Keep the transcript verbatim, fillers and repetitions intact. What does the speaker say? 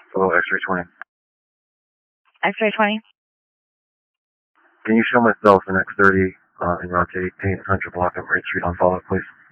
Hello, X-ray twenty. X-ray twenty. Can you show myself in X thirty uh, and rotate eight hundred block of Right Street on follow-up, please?